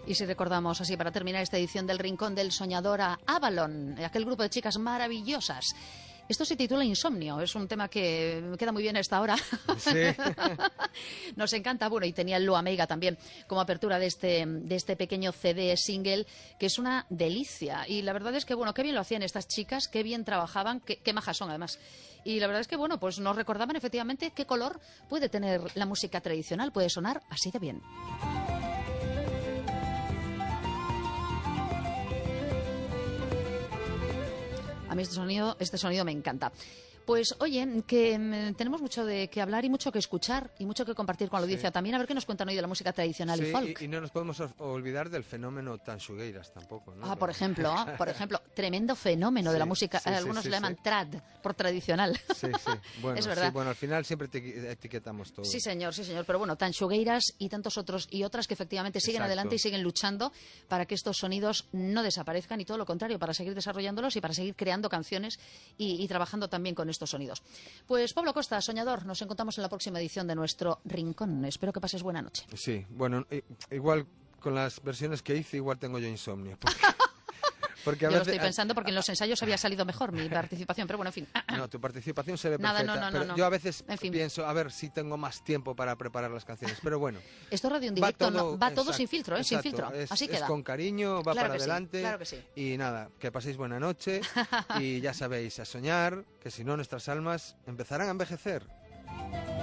Y si recordamos así para terminar esta edición del Rincón del Soñador a Avalon, aquel grupo de chicas maravillosas. Esto se titula Insomnio, es un tema que me queda muy bien a esta hora. Sí. Nos encanta, bueno, y tenía el Lua Mega también como apertura de este pequeño CD single, que es una delicia. Y la verdad es que, bueno, qué bien lo hacían estas chicas, qué bien trabajaban, qué majas son además. Y la verdad es que, bueno, pues nos recordaban efectivamente qué color puede tener la música tradicional, puede sonar así de bien. A mí este sonido me encanta. Pues oye, que tenemos mucho de qué hablar y mucho que escuchar y mucho que compartir con la audiencia también. A ver qué nos cuentan hoy de la música tradicional y folk. Y no nos podemos olvidar del fenómeno Tanxugueiras tampoco, ¿no? Por ejemplo, tremendo fenómeno de la música. Algunos le llaman trad, por tradicional. Sí. Bueno, es verdad. Bueno, al final siempre etiquetamos todo. Sí, señor. Pero bueno, Tanxugueiras y tantos otros y otras que efectivamente siguen adelante y siguen luchando para que estos sonidos no desaparezcan y todo lo contrario, para seguir desarrollándolos y para seguir creando canciones y trabajando también con estos sonidos. Pues Pablo Costa, soñador, nos encontramos en la próxima edición de nuestro Rincón. Espero que pases buena noche. Sí, bueno, igual con las versiones que hice, igual tengo yo insomnio. Porque yo lo estoy pensando porque en los ensayos había salido mejor mi participación, pero bueno, en fin. No, tu participación se ve perfecta. No. Yo a veces pienso, a ver si tengo más tiempo para preparar las canciones, pero bueno. Esto es radio en directo, va todo sin filtro, sin filtro. Así queda. Es con cariño, va para adelante. Claro que sí. Y nada, que paséis buena noche y ya sabéis, a soñar, que si no nuestras almas empezarán a envejecer.